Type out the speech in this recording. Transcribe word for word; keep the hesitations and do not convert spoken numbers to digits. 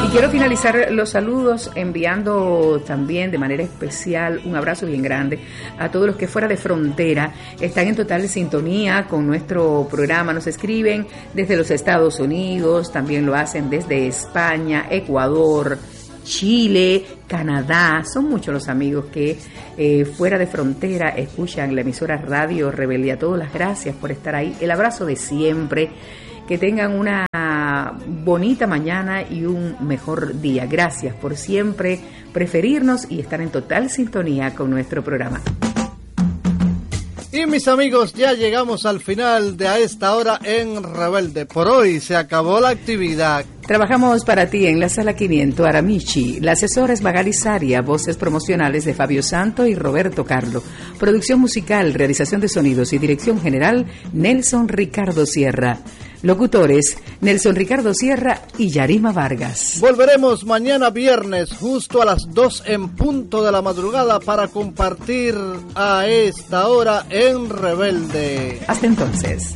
Y quiero finalizar los saludos enviando también de manera especial un abrazo bien grande a todos los que fuera de frontera están en total sintonía con nuestro programa. Nos escriben desde los Estados Unidos, también lo hacen desde España, Ecuador, Chile, Canadá. Son muchos los amigos que eh, fuera de frontera escuchan la emisora Radio Rebelde. A todos las gracias por estar ahí. El abrazo de siempre. Que tengan una bonita mañana y un mejor día. Gracias por siempre preferirnos y estar en total sintonía con nuestro programa. Y mis amigos, ya llegamos al final de A Esta Hora en Rebelde. Por hoy se acabó la actividad. Trabajamos para ti en la Sala quinientos Aramichi. La asesora es Magali Saria, voces promocionales de Fabio Santo y Roberto Carlo. Producción musical, realización de sonidos y dirección general, Nelson Ricardo Sierra. Locutores, Nelson Ricardo Sierra y Yarima Vargas. Volveremos mañana viernes, justo a las dos en punto de la madrugada, para compartir A Esta Hora en Rebelde. Hasta entonces.